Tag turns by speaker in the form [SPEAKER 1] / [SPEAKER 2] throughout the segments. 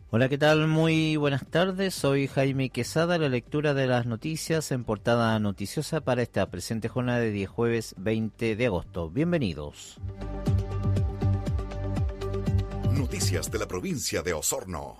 [SPEAKER 1] Hola, ¿qué tal? Muy buenas tardes. Soy Jaime Quesada, la lectura de las noticias en portada noticiosa para esta presente jornada de día jueves 20 de agosto. Bienvenidos.
[SPEAKER 2] Noticias de la provincia de Osorno.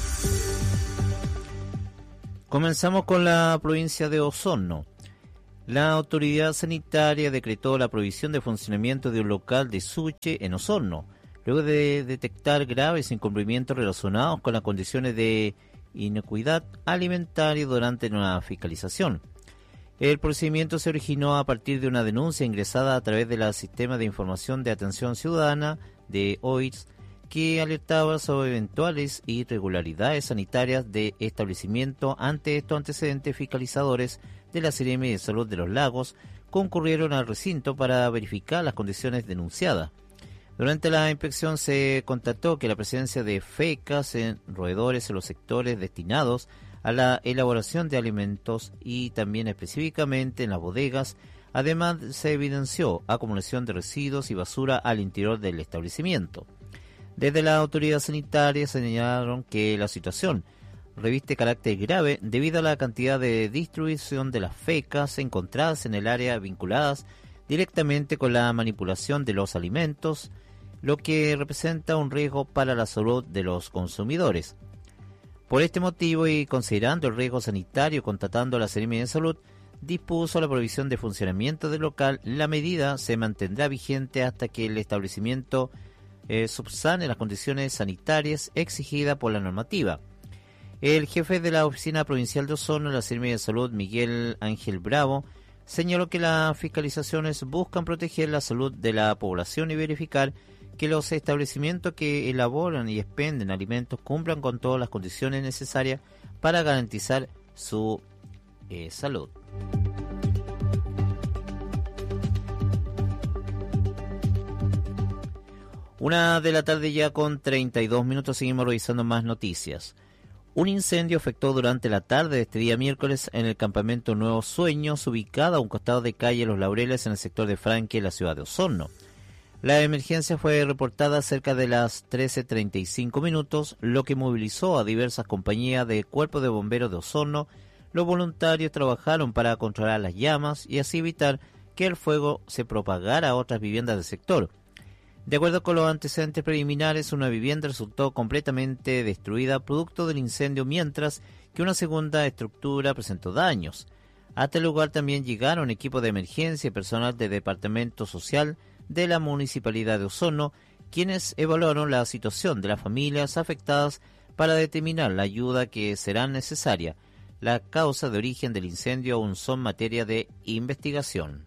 [SPEAKER 1] Comenzamos con la provincia de Osorno. La autoridad sanitaria decretó la prohibición de funcionamiento de un local de sushi en Osorno, luego de detectar graves incumplimientos relacionados con las condiciones de inocuidad alimentaria durante una fiscalización. El procedimiento se originó a partir de una denuncia ingresada a través del Sistema de Información de Atención Ciudadana de OIS, que alertaba sobre eventuales irregularidades sanitarias de establecimiento. Ante estos antecedentes, fiscalizadores de la Seremi de Salud de los Lagos concurrieron al recinto para verificar las condiciones denunciadas. Durante la inspección se constató que la presencia de fecas en roedores en los sectores destinados a la elaboración de alimentos y también específicamente en las bodegas. Además, se evidenció acumulación de residuos y basura al interior del establecimiento. Desde la autoridad sanitaria señalaron que la situación reviste carácter grave debido a la cantidad de distribución de las fecas encontradas en el área vinculadas directamente con la manipulación de los alimentos, lo que representa un riesgo para la salud de los consumidores. Por este motivo y considerando el riesgo sanitario, constatando a la Seremi de Salud, dispuso la prohibición de funcionamiento del local. La medida se mantendrá vigente hasta que el establecimiento subsane las condiciones sanitarias exigidas por la normativa. El jefe de la Oficina Provincial de Osorno de la Seremi de Salud, Miguel Ángel Bravo, señaló que las fiscalizaciones buscan proteger la salud de la población y verificar que los establecimientos que elaboran y expenden alimentos cumplan con todas las condiciones necesarias para garantizar su salud. Una de la tarde ya con 32 minutos, seguimos revisando más noticias. Un incendio afectó durante la tarde de este día miércoles en el campamento Nuevos Sueños, ubicado a un costado de calle Los Laureles en el sector de Franque, en la ciudad de Osorno. La emergencia fue reportada cerca de las 13:35 minutos, lo que movilizó a diversas compañías de Cuerpo de Bomberos de Osorno. Los voluntarios trabajaron para controlar las llamas y así evitar que el fuego se propagara a otras viviendas del sector. De acuerdo con los antecedentes preliminares, una vivienda resultó completamente destruida producto del incendio, mientras que una segunda estructura presentó daños. Hasta el lugar también llegaron equipos de emergencia y personal del Departamento Social de la Municipalidad de Osorno, quienes evaluaron la situación de las familias afectadas para determinar la ayuda que será necesaria. Las causas de origen del incendio aún son materia de investigación.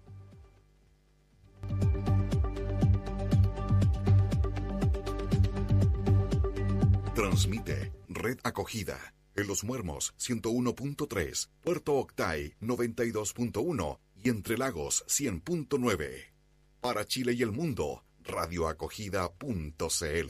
[SPEAKER 2] Transmite Red Acogida en Los Muermos 101.3, Puerto Octay 92.1 y Entre Lagos 100.9. Para Chile y el mundo, radioacogida.cl.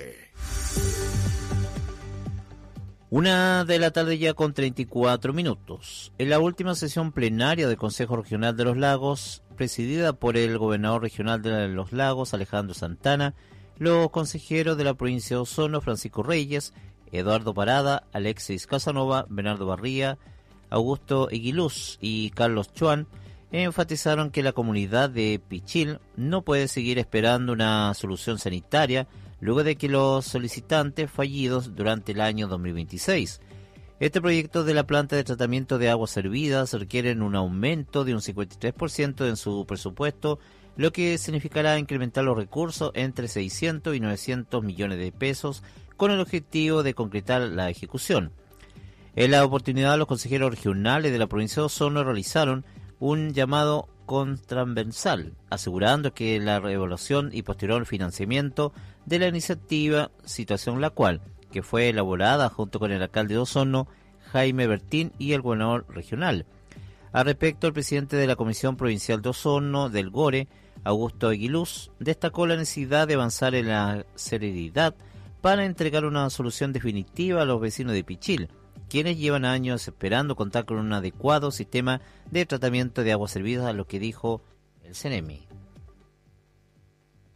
[SPEAKER 1] Una de la tarde ya con 34 minutos. En la última sesión plenaria del Consejo Regional de los Lagos, presidida por el gobernador regional de los Lagos, Alejandro Santana, los consejeros de la provincia de Osorno, Francisco Reyes, Eduardo Parada, Alexis Casanova, Bernardo Barría, Augusto Eguiluz y Carlos Chuan, enfatizaron que la comunidad de Pichil no puede seguir esperando una solución sanitaria luego de que los solicitantes fallidos durante el año 2026. Este proyecto de la planta de tratamiento de aguas servidas requieren un aumento de un 53% en su presupuesto, lo que significará incrementar los recursos entre 600 y 900 millones de pesos con el objetivo de concretar la ejecución. En la oportunidad, los consejeros regionales de la provincia de Osorno realizaron un llamado transversal, asegurando que la reevaluación y posterior financiamiento de la iniciativa, situación la cual que fue elaborada junto con el alcalde de Osorno, Jaime Bertín, y el gobernador regional. Al respecto, el presidente de la Comisión Provincial de Osorno del GORE, Augusto Eguiluz, destacó la necesidad de avanzar en la celeridad para entregar una solución definitiva a los vecinos de Pichil, quienes llevan años esperando contar con un adecuado sistema de tratamiento de aguas servidas, a lo que dijo el CENEMI.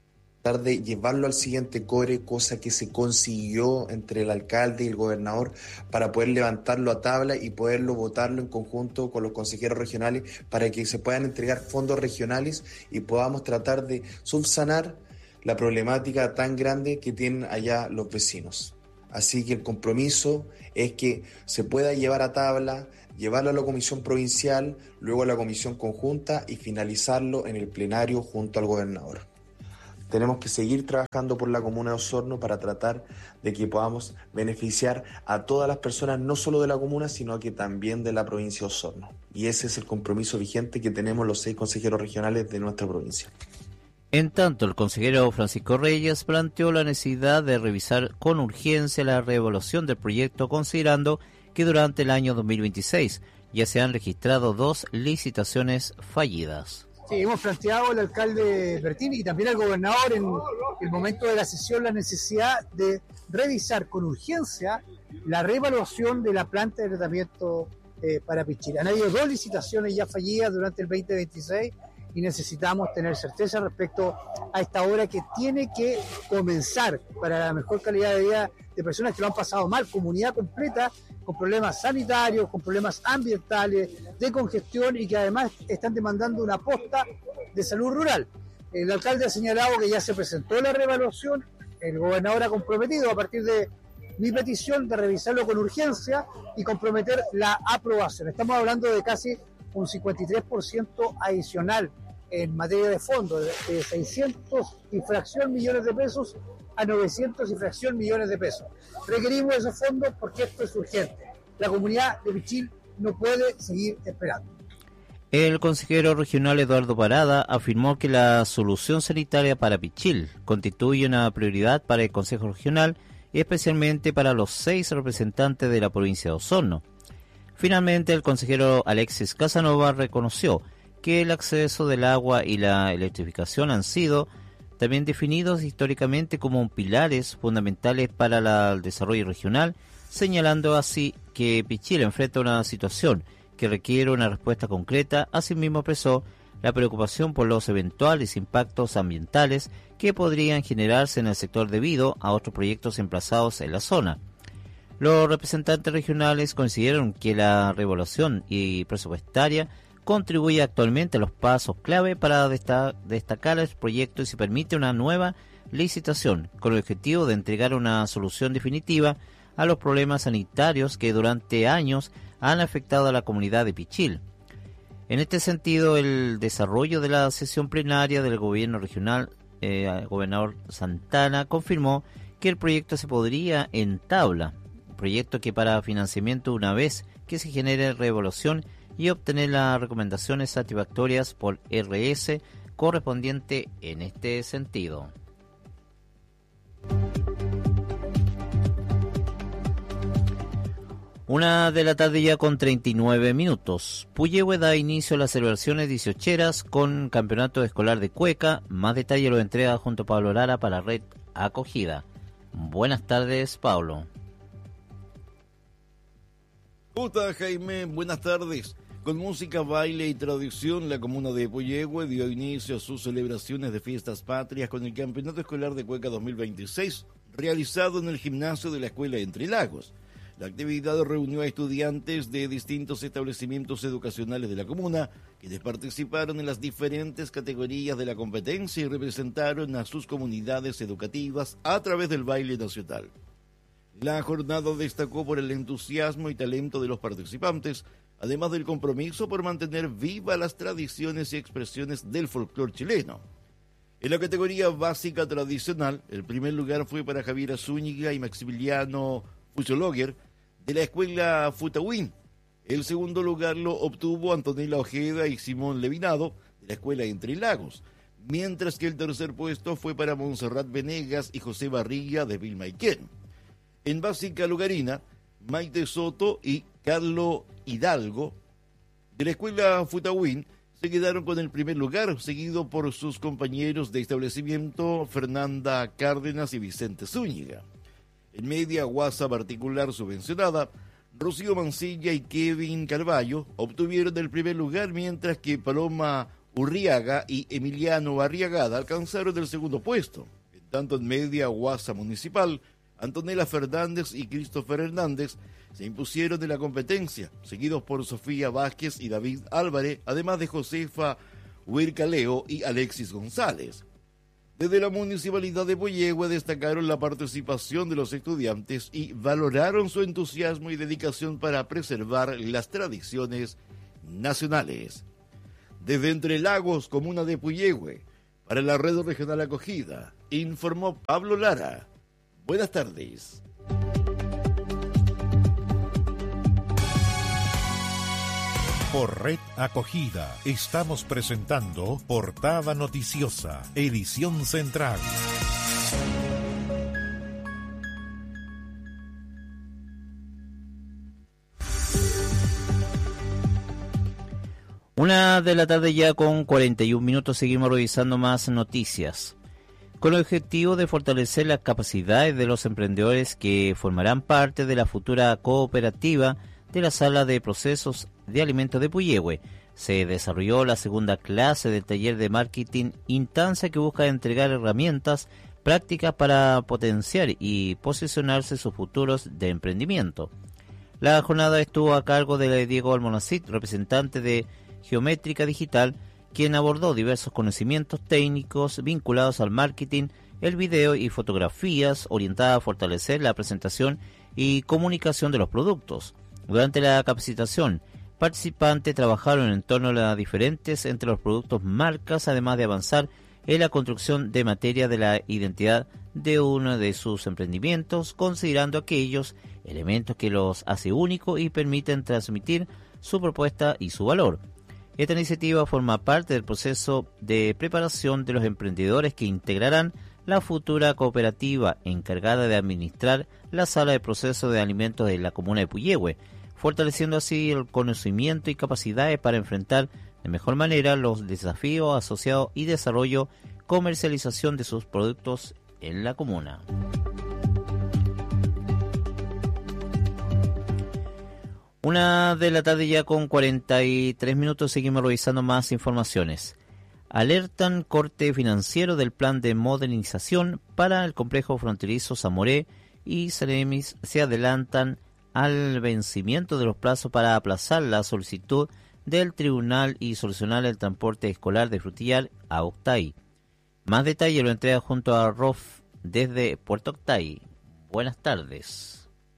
[SPEAKER 3] tratar de llevarlo al siguiente core, cosa que se consiguió entre el alcalde y el gobernador para poder levantarlo a tabla y poderlo votarlo en conjunto con los consejeros regionales para que se puedan entregar fondos regionales y podamos tratar de subsanar la problemática tan grande que tienen allá los vecinos. Así que el compromiso es que se pueda llevar a tabla, llevarlo a la comisión provincial, luego a la comisión conjunta y finalizarlo en el plenario junto al gobernador. Tenemos que seguir trabajando por la comuna de Osorno para tratar de que podamos beneficiar a todas las personas, no solo de la comuna, sino que también de la provincia de Osorno. Y ese es el compromiso vigente que tenemos los 6 consejeros regionales de nuestra provincia.
[SPEAKER 1] En tanto, el consejero Francisco Reyes planteó la necesidad de revisar con urgencia la reevaluación del proyecto, considerando que durante el año 2026 ya se han registrado 2 licitaciones fallidas.
[SPEAKER 4] Sí, hemos planteado al alcalde Bertini y también al gobernador en el momento de la sesión la necesidad de revisar con urgencia la reevaluación de la planta de tratamiento para Pichil. Han habido 2 licitaciones ya fallidas durante el 2026 y necesitamos tener certeza respecto a esta obra que tiene que comenzar para la mejor calidad de vida de personas que lo han pasado mal, comunidad completa, con problemas sanitarios, con problemas ambientales, de congestión y que además están demandando una posta de salud rural. El alcalde ha señalado que ya se presentó la reevaluación, el gobernador ha comprometido a partir de mi petición de revisarlo con urgencia y comprometer la aprobación. Estamos hablando de casi un 53% adicional en materia de fondos, de 600 y fracción millones de pesos a 900 y fracción millones de pesos. Requerimos esos fondos porque esto es urgente. La comunidad de Pichil no puede seguir esperando.
[SPEAKER 1] El consejero regional Eduardo Parada afirmó que la solución sanitaria para Pichil constituye una prioridad para el Consejo Regional y especialmente para los 6 representantes de la provincia de Osorno. Finalmente, el consejero Alexis Casanova reconoció que el acceso del agua y la electrificación han sido también definidos históricamente como pilares fundamentales para el desarrollo regional, señalando así que Pichil enfrenta una situación que requiere una respuesta concreta. Asimismo expresó la preocupación por los eventuales impactos ambientales que podrían generarse en el sector debido a otros proyectos emplazados en la zona. Los representantes regionales consideraron que la reevaluación y presupuestaria contribuye actualmente a los pasos clave para destacar el proyecto y se permite una nueva licitación con el objetivo de entregar una solución definitiva a los problemas sanitarios que durante años han afectado a la comunidad de Pichil. En este sentido, el desarrollo de la sesión plenaria del gobierno regional, el gobernador Santana confirmó que el proyecto se podría entablar, proyecto que para financiamiento una vez que se genere reevaluación y obtener las recomendaciones satisfactorias por RS correspondiente en este sentido. Una de la tarde ya con 39 minutos. Puyehue da inicio a las celebraciones 18eras con campeonato escolar de cueca. Más detalle lo entrega junto a Pablo Lara para Red Acogida. Buenas tardes, Pablo.
[SPEAKER 5] ¿Cómo está, Jaime? Buenas tardes. Con música, baile y tradición, la comuna de Puyehue dio inicio a sus celebraciones de fiestas patrias con el Campeonato Escolar de Cueca 2026, realizado en el gimnasio de la Escuela Entre Lagos. La actividad reunió a estudiantes de distintos establecimientos educacionales de la comuna, quienes participaron en las diferentes categorías de la competencia y representaron a sus comunidades educativas a través del baile nacional. La jornada destacó por el entusiasmo y talento de los participantes, además del compromiso por mantener vivas las tradiciones y expresiones del folclore chileno. En la categoría básica tradicional, el primer lugar fue para Javiera Zúñiga y Maximiliano Fuchologer, de la escuela Futawin. El segundo lugar lo obtuvo Antonella Ojeda y Simón Levinado, de la escuela Entre Lagos, mientras que el tercer puesto fue para Montserrat Venegas y José Barriga, de Vilmaiquén. En básica lugarina, Maite Soto y Carlos Hidalgo, de la escuela Futawin, se quedaron con el primer lugar, seguido por sus compañeros de establecimiento Fernanda Cárdenas y Vicente Zúñiga. En media guasa particular subvencionada, Rocío Mancilla y Kevin Carballo obtuvieron el primer lugar, mientras que Paloma Urriaga y Emiliano Arriagada alcanzaron el segundo puesto. tanto en media guasa municipal, Antonella Fernández y Christopher Hernández se impusieron en la competencia, seguidos por Sofía Vázquez y David Álvarez, además de Josefa Huircaleo y Alexis González. Desde la Municipalidad de Puyehue destacaron la participación de los estudiantes y valoraron su entusiasmo y dedicación para preservar las tradiciones nacionales. Desde Entre Lagos, comuna de Puyehue, para la Red Regional Acogida, informó Pablo Lara. Buenas tardes.
[SPEAKER 6] Por Red Acogida estamos presentando Portada Noticiosa, edición central.
[SPEAKER 1] Una de la tarde ya con 41 minutos, seguimos revisando más noticias. Con el objetivo de fortalecer las capacidades de los emprendedores que formarán parte de la futura cooperativa de la Sala de Procesos de Alimentos de Puyehue, se desarrolló la segunda clase del taller de marketing, instancia que busca entregar herramientas prácticas para potenciar y posicionarse sus futuros de emprendimiento. La jornada estuvo a cargo de Diego Almonacid, representante de Geométrica Digital, quien abordó diversos conocimientos técnicos vinculados al marketing, el video y fotografías orientadas a fortalecer la presentación y comunicación de los productos. Durante la capacitación, participantes trabajaron en torno a las diferentes entre los productos marcas, además de avanzar en la construcción de materia de la identidad de uno de sus emprendimientos, considerando aquellos elementos que los hace únicos y permiten transmitir su propuesta y su valor. Esta iniciativa forma parte del proceso de preparación de los emprendedores que integrarán la futura cooperativa encargada de administrar la Sala de Procesos de Alimentos de la comuna de Puyehue, fortaleciendo así el conocimiento y capacidades para enfrentar de mejor manera los desafíos asociados y desarrollo, comercialización de sus productos en la comuna. Una de la tarde ya con 43 minutos, seguimos revisando más informaciones. Alertan corte financiero del plan de modernización para el complejo fronterizo Zamoré y Ceremis se adelantan al vencimiento de los plazos para aplazar la solicitud del tribunal y solucionar el transporte escolar de Frutillar a Octay. Más detalle lo entrega junto a Rof desde Puerto Octay. Buenas tardes.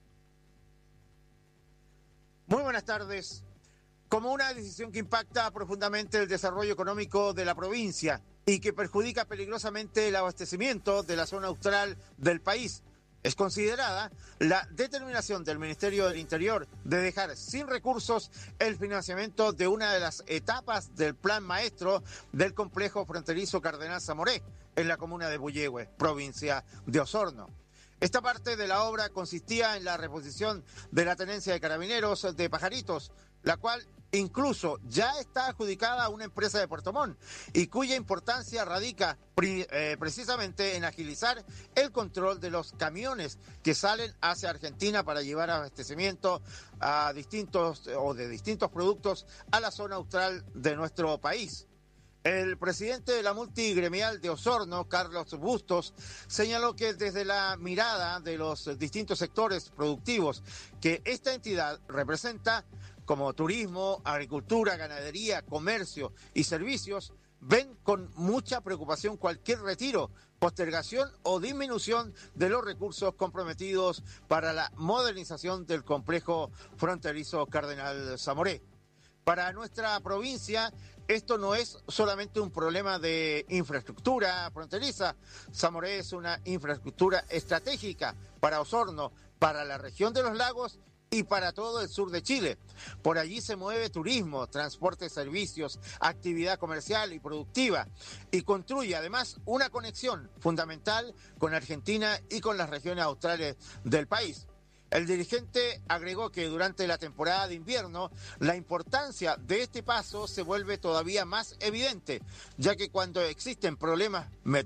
[SPEAKER 7] Muy buenas tardes. Como una decisión que impacta profundamente el desarrollo económico de la provincia y que perjudica peligrosamente el abastecimiento de la zona austral del país, es considerada la determinación del Ministerio del Interior de dejar sin recursos el financiamiento de una de las etapas del plan maestro del complejo fronterizo Cardenal Zamoré en la comuna de Puyehue, provincia de Osorno. Esta parte de la obra consistía en la reposición de la tenencia de carabineros de Pajaritos, la cual incluso ya está adjudicada a una empresa de Puerto Montt y cuya importancia radica precisamente en agilizar el control de los camiones que salen hacia Argentina para llevar abastecimiento a distintos productos a la zona austral de nuestro país. El presidente de la multigremial de Osorno, Carlos Bustos, señaló que desde la mirada de los distintos sectores productivos que esta entidad representa, como turismo, agricultura, ganadería, comercio y servicios, ven con mucha preocupación cualquier retiro, postergación o disminución de los recursos comprometidos para la modernización del complejo fronterizo Cardenal Zamoré. Para nuestra provincia, esto no es solamente un problema de infraestructura fronteriza. Zamoré es una infraestructura estratégica para Osorno, para la región de los lagos y para todo el sur de Chile. Por allí se mueve turismo, transporte, servicios, actividad comercial y productiva, y construye además una conexión fundamental con Argentina y con las regiones australes del país. El dirigente agregó que durante la temporada de invierno la importancia de este paso se vuelve todavía más evidente, ya que cuando existen problemas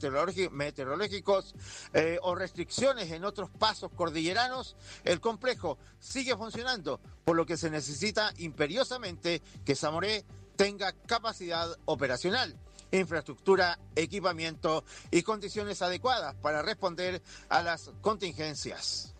[SPEAKER 7] meteorológicos o restricciones en otros pasos cordilleranos, el complejo sigue funcionando, por lo que se necesita imperiosamente que Zamoré tenga capacidad operacional. infraestructura, equipamiento y condiciones adecuadas para responder a las contingencias.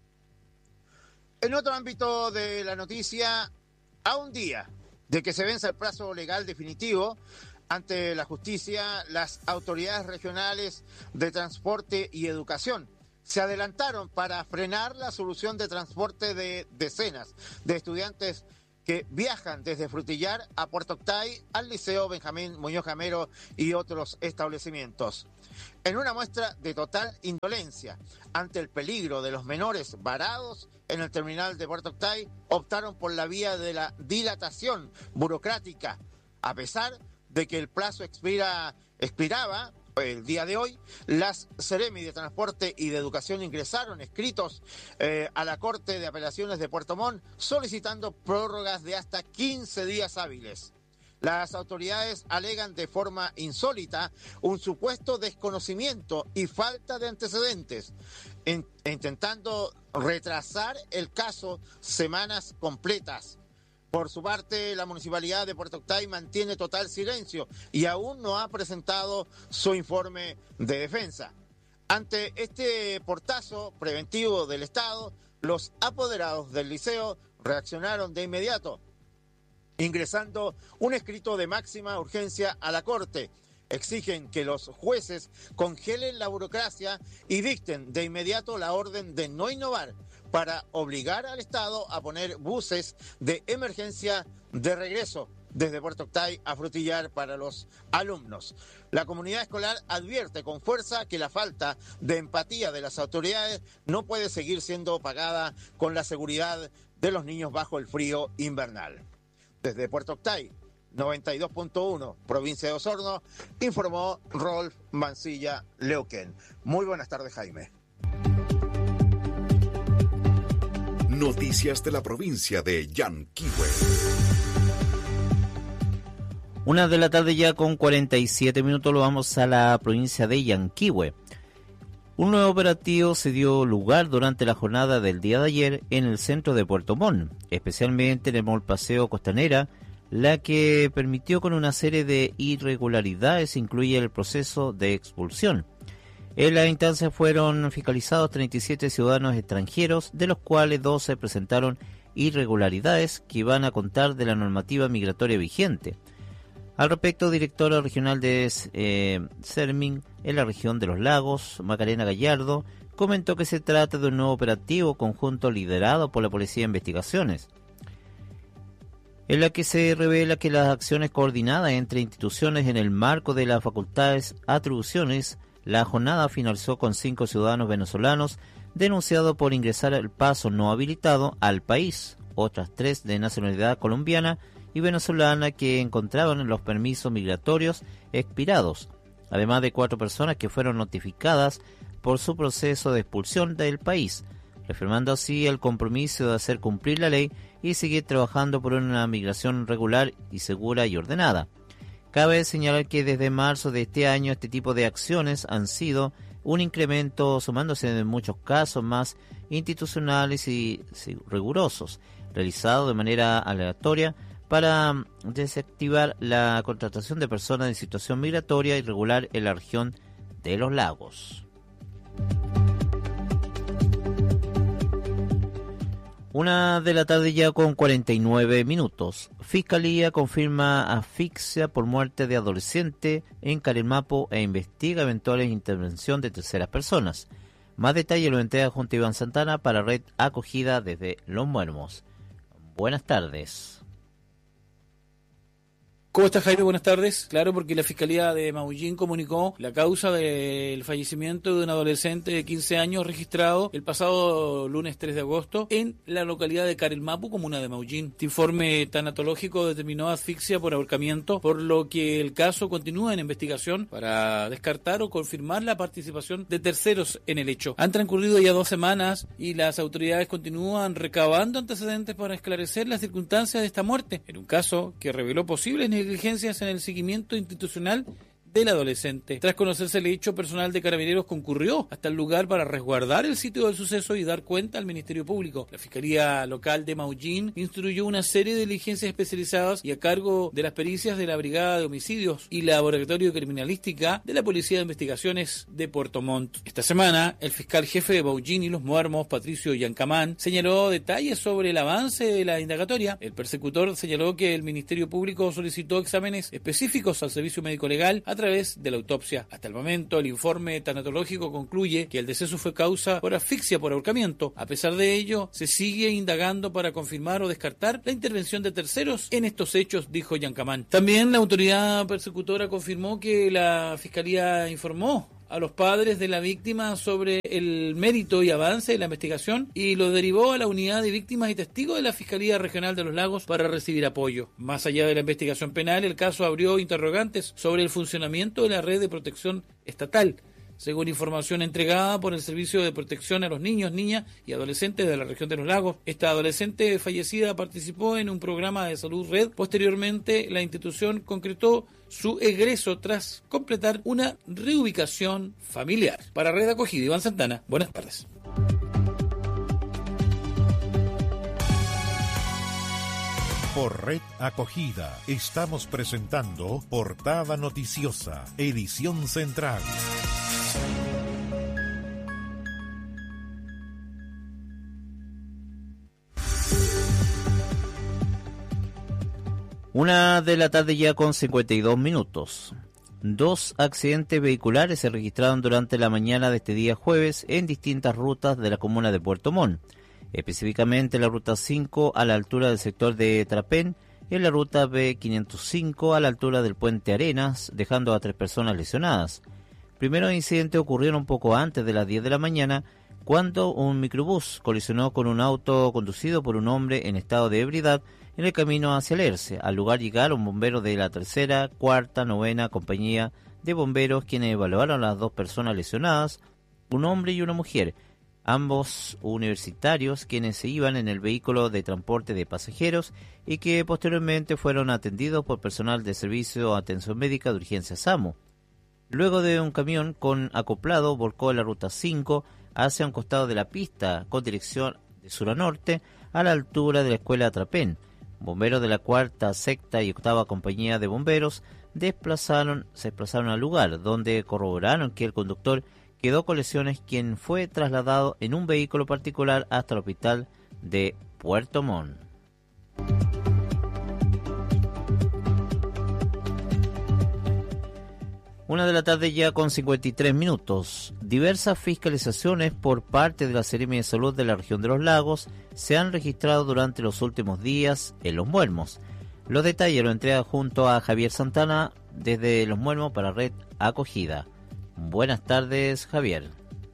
[SPEAKER 7] En otro ámbito de la noticia, a un día de que se venza el plazo legal definitivo ante la justicia, las autoridades regionales de transporte y educación se adelantaron para frenar la solución de transporte de decenas de estudiantes que viajan desde Frutillar a Puerto Octay, al Liceo Benjamín Muñoz Gamero y otros establecimientos. En una muestra de total indolencia ante el peligro de los menores varados en el terminal de Puerto Octay, optaron por la vía de la dilatación burocrática, a pesar de que el plazo expiraba el día de hoy. Las Seremi de Transporte y de Educación ingresaron escritos a la Corte de Apelaciones de Puerto Montt solicitando prórrogas de hasta 15 días hábiles. Las autoridades alegan de forma insólita un supuesto desconocimiento y falta de antecedentes, intentando retrasar el caso semanas completas. Por su parte, la Municipalidad de Puerto Octay mantiene total silencio y aún no ha presentado su informe de defensa. Ante este portazo preventivo del Estado, los apoderados del liceo reaccionaron de inmediato, ingresando un escrito de máxima urgencia a la Corte. Exigen que los jueces congelen la burocracia y dicten de inmediato la orden de no innovar para obligar al Estado a poner buses de emergencia de regreso desde Puerto Octay a Frutillar para los alumnos. La comunidad escolar advierte con fuerza que la falta de empatía de las autoridades no puede seguir siendo pagada con la seguridad de los niños bajo el frío invernal. Desde Puerto Octay, 92.1, provincia de Osorno, informó Rolf Mancilla Leuquén. Muy buenas tardes, Jaime.
[SPEAKER 2] Noticias de la provincia de Yanquihue.
[SPEAKER 1] 1:00 PM ya con 47 minutos, lo vamos a la provincia de Yanquihue. Un nuevo operativo se dio lugar durante la jornada del día de ayer en el centro de Puerto Montt, especialmente en el Mall Paseo Costanera, la que permitió con una serie de irregularidades incluye el proceso de expulsión. En la instancia fueron fiscalizados 37 ciudadanos extranjeros, de los cuales 12 presentaron irregularidades que iban a contar de la normativa migratoria vigente. Al respecto, directora regional de Sermin en la región de los Lagos, Macarena Gallardo, comentó que se trata de un nuevo operativo conjunto liderado por la Policía de Investigaciones, en la que se revela que las acciones coordinadas entre instituciones en el marco de las facultades atribuciones. La jornada finalizó con 5 ciudadanos venezolanos denunciados por ingresar al paso no habilitado al país, otras 3 de nacionalidad colombiana y venezolana que encontraban los permisos migratorios expirados, además de 4 personas que fueron notificadas por su proceso de expulsión del país, reafirmando así el compromiso de hacer cumplir la ley y seguir trabajando por una migración regular y segura y ordenada. Cabe señalar que desde marzo de este año este tipo de acciones han sido un incremento, sumándose en muchos casos más institucionales y rigurosos, realizados de manera aleatoria para desactivar la contratación de personas en situación migratoria irregular en la región de los Lagos. 1:00 PM ya con 49 minutos. Fiscalía confirma asfixia por muerte de adolescente en Carelmapo e investiga eventuales intervención de terceras personas. Más detalles lo entrega junto a Iván Santana para Red Acogida desde Los Muermos. Buenas tardes.
[SPEAKER 8] ¿Cómo está, Jaime? Buenas tardes. Claro, porque la Fiscalía de Maullín comunicó la causa del fallecimiento de un adolescente de 15 años registrado el pasado lunes 3 de agosto en la localidad de Carelmapu, comuna de Maullín. Este informe tanatológico determinó asfixia por ahorcamiento, por lo que el caso continúa en investigación para descartar o confirmar la participación de terceros en el hecho. Han transcurrido ya 2 semanas y las autoridades continúan recabando antecedentes para esclarecer las circunstancias de esta muerte, en un caso que reveló posibles negligencias en el seguimiento institucional del adolescente. Tras conocerse el hecho, personal de Carabineros concurrió hasta el lugar para resguardar el sitio del suceso y dar cuenta al Ministerio Público. La Fiscalía Local de Maullín instruyó una serie de diligencias especializadas y a cargo de las pericias de la Brigada de Homicidios y Laboratorio de Criminalística de la Policía de Investigaciones de Puerto Montt. Esta semana, el fiscal jefe de Maullín y Los Muermos, Patricio Yancamán, señaló detalles sobre el avance de la indagatoria. El persecutor señaló que el Ministerio Público solicitó exámenes específicos al Servicio Médico Legal a través de la autopsia. Hasta el momento, el informe tanatológico concluye que el deceso fue causa por asfixia por ahorcamiento. A pesar de ello, se sigue indagando para confirmar o descartar la intervención de terceros en estos hechos, dijo Yancamán. También la autoridad persecutora confirmó que la Fiscalía informó a los padres de la víctima sobre el mérito y avance de la investigación y lo derivó a la unidad de víctimas y testigos de la Fiscalía Regional de Los Lagos para recibir apoyo. Más allá de la investigación penal, el caso abrió interrogantes sobre el funcionamiento de la red de protección estatal. Según información entregada por el Servicio de Protección a los Niños, Niñas y Adolescentes de la región de Los Lagos, esta adolescente fallecida participó en un programa de salud red. Posteriormente, la institución concretó su egreso tras completar una reubicación familiar. Para Red Acogida, Iván Santana, buenas tardes.
[SPEAKER 6] Por Red Acogida estamos presentando Portada Noticiosa, edición central.
[SPEAKER 1] Una de la tarde ya con 52 minutos. 2 accidentes vehiculares se registraron durante la mañana de este día jueves en distintas rutas de la comuna de Puerto Montt. Específicamente la ruta 5 a la altura del sector de Trapén y en la ruta B505 a la altura del puente Arenas, dejando a 3 personas lesionadas. Primeros incidentes ocurrieron poco antes de las 10 de la mañana, cuando un microbús colisionó con un auto conducido por un hombre en estado de ebriedad en el camino hacia Lerce. Al lugar llegaron bomberos de la 3ª, 4ª, 9ª compañía de bomberos, quienes evaluaron a las 2 personas lesionadas, un hombre y una mujer, ambos universitarios, quienes se iban en el vehículo de transporte de pasajeros y que posteriormente fueron atendidos por personal de servicio de atención médica de urgencia SAMU. Luego de un camión con acoplado volcó la ruta 5 hacia un costado de la pista con dirección de sur a norte a la altura de la escuela Trapén. Bomberos de la 4ª, 6ª y 8ª compañía de bomberos se desplazaron al lugar, donde corroboraron que el conductor quedó con lesiones, quien fue trasladado en un vehículo particular hasta el hospital de Puerto Montt. Una de la tarde ya con 53 minutos. Diversas fiscalizaciones por parte de la Seremi de Salud de la región de Los Lagos se han registrado durante los últimos días en Los Muermos. Los detalles lo entrega junto a Javier Santana desde Los Muermos para Red Acogida. Buenas tardes, Javier.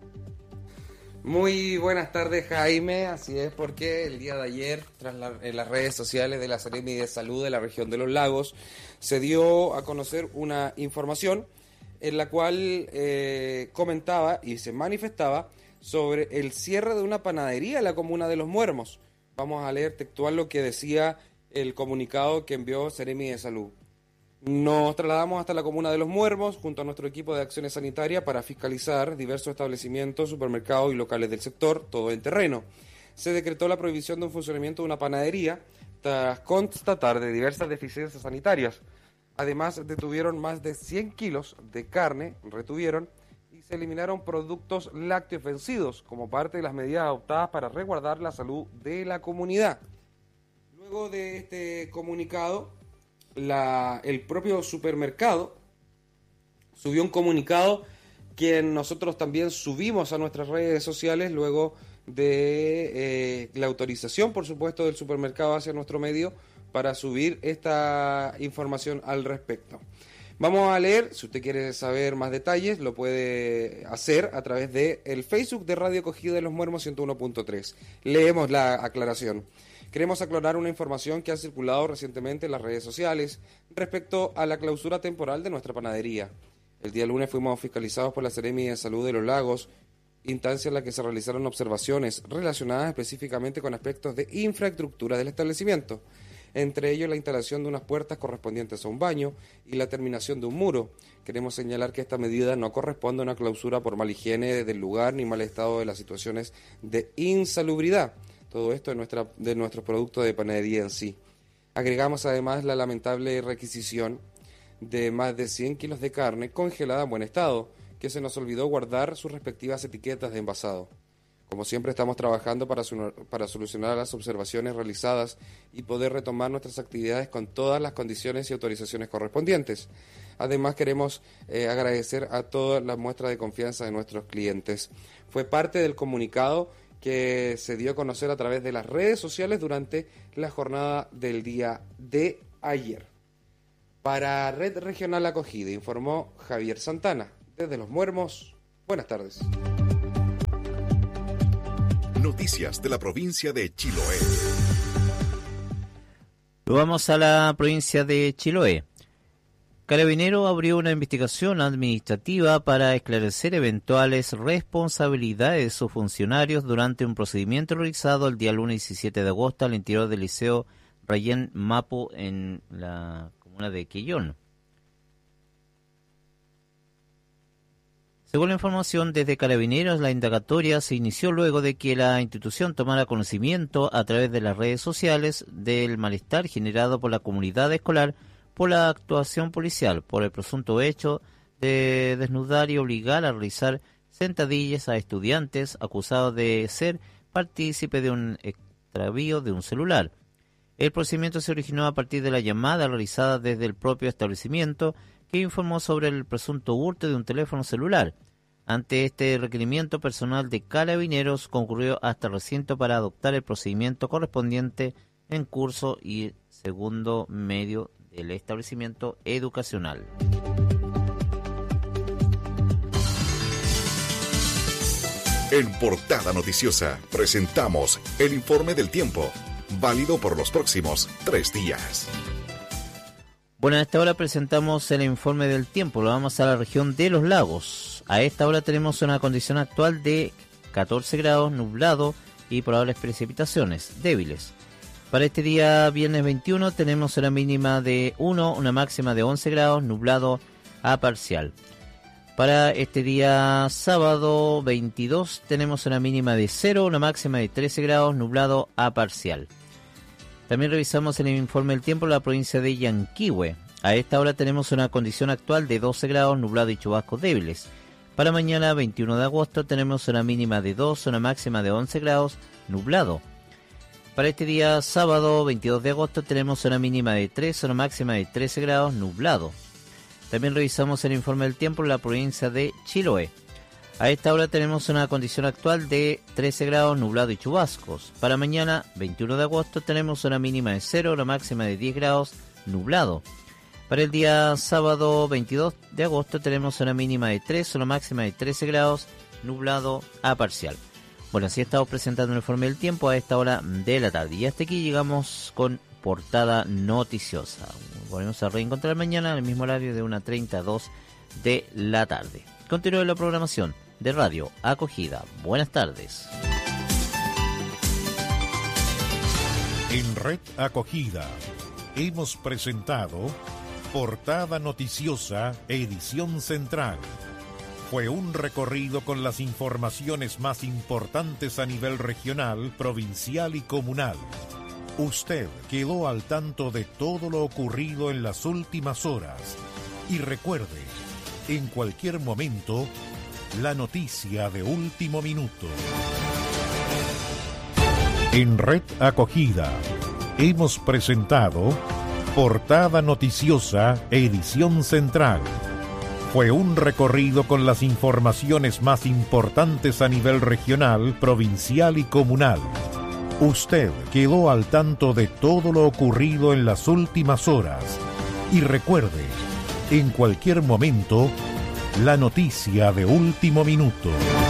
[SPEAKER 9] Muy buenas tardes, Jaime. Así es, porque el día de ayer, en las redes sociales de la Seremi de Salud de la región de Los Lagos, se dio a conocer una información en la cual comentaba y se manifestaba sobre el cierre de una panadería en la comuna de Los Muermos. Vamos a leer textual lo que decía el comunicado que envió Seremi de Salud. Nos trasladamos hasta la comuna de Los Muermos junto a nuestro equipo de acciones sanitarias para fiscalizar diversos establecimientos, supermercados y locales del sector, todo en terreno. Se decretó la prohibición de un funcionamiento de una panadería tras constatar de diversas deficiencias sanitarias. Además, detuvieron más de 100 kilos de carne, y se eliminaron productos lácteos vencidos como parte de las medidas adoptadas para resguardar la salud de la comunidad. Luego de este comunicado, el propio supermercado subió un comunicado que nosotros también subimos a nuestras redes sociales luego de la autorización, por supuesto, del supermercado hacia nuestro medio para subir esta información al respecto. Vamos a leer, si usted quiere saber más detalles, lo puede hacer a través de el Facebook de Radio Acogida de Los Muermos 101.3. Leemos la aclaración. Queremos aclarar una información que ha circulado recientemente en las redes sociales respecto a la clausura temporal de nuestra panadería. El día lunes fuimos fiscalizados por la Seremi de Salud de Los Lagos, instancia en la que se realizaron observaciones relacionadas específicamente con aspectos de infraestructura del establecimiento. entre ellos la instalación de unas puertas correspondientes a un baño y la terminación de un muro. Queremos señalar que esta medida no corresponde a una clausura por mala higiene del lugar ni mal estado de las situaciones de insalubridad. Todo esto de nuestros productos de panadería en sí. Agregamos además la lamentable requisición de más de 100 kilos de carne congelada en buen estado, que se nos olvidó guardar sus respectivas etiquetas de envasado. Como siempre, estamos trabajando para solucionar las observaciones realizadas y poder retomar nuestras actividades con todas las condiciones y autorizaciones correspondientes. Además, queremos agradecer a todas las muestras de confianza de nuestros clientes. Fue parte del comunicado que se dio a conocer a través de las redes sociales durante la jornada del día de ayer. Para Red Regional Acogida, informó Javier Santana, desde Los Muermos. Buenas tardes.
[SPEAKER 2] Noticias de la provincia de Chiloé.
[SPEAKER 1] Vamos a la provincia de Chiloé. Carabinero abrió una investigación administrativa para esclarecer eventuales responsabilidades de sus funcionarios durante un procedimiento realizado el día lunes 17 de agosto al interior del Liceo Rayén Mapu en la comuna de Quillón. Según la información desde Carabineros, la indagatoria se inició luego de que la institución tomara conocimiento a través de las redes sociales del malestar generado por la comunidad escolar por la actuación policial, por el presunto hecho de desnudar y obligar a realizar sentadillas a estudiantes acusados de ser partícipe de un extravío de un celular. El procedimiento se originó a partir de la llamada realizada desde el propio establecimiento que informó sobre el presunto hurto de un teléfono celular. Ante este requerimiento, personal de Carabineros concurrió hasta el recinto para adoptar el procedimiento correspondiente en curso y segundo medio del establecimiento educacional.
[SPEAKER 2] En Portada Noticiosa presentamos el informe del tiempo, válido por los próximos 3 días.
[SPEAKER 1] Bueno, a esta hora presentamos el informe del tiempo. Lo vamos a la región de Los Lagos. A esta hora tenemos una condición actual de 14 grados, nublado y probables precipitaciones débiles. Para este día viernes 21 tenemos una mínima de 1, una máxima de 11 grados, nublado a parcial. Para este día sábado 22 tenemos una mínima de 0, una máxima de 13 grados, nublado a parcial. También revisamos el informe del tiempo en la provincia de Yanquihue. A esta hora tenemos una condición actual de 12 grados, nublado y chubascos débiles. Para mañana 21 de agosto tenemos una mínima de 2, una máxima de 11 grados, nublado. Para este día sábado 22 de agosto tenemos una mínima de 3, una máxima de 13 grados, nublado. También revisamos el informe del tiempo en la provincia de Chiloé. A esta hora tenemos una condición actual de 13 grados, nublado y chubascos. Para mañana 21 de agosto tenemos una mínima de 0, una máxima de 10 grados, nublado. Para el día sábado 22 de agosto tenemos una mínima de 3, una máxima de 13 grados, nublado a parcial. Bueno, así estamos presentando el informe del tiempo a esta hora de la tarde. Y hasta aquí llegamos con Portada Noticiosa. Volvemos a reencontrar mañana en el mismo horario de 1:30 a 2 de la tarde. Continúe la programación de Radio Acogida. Buenas tardes.
[SPEAKER 6] En Red Acogida hemos presentado Portada Noticiosa, edición central. Fue un recorrido con las informaciones más importantes a nivel regional, provincial y comunal. Usted quedó al tanto de todo lo ocurrido en las últimas horas. Y recuerde, en cualquier momento, la noticia de último minuto. En Red Acogida hemos presentado Portada Noticiosa, edición central. Fue un recorrido con las informaciones más importantes a nivel regional, provincial y comunal. Usted quedó al tanto de todo lo ocurrido en las últimas horas. Y recuerde, en cualquier momento, la noticia de último minuto.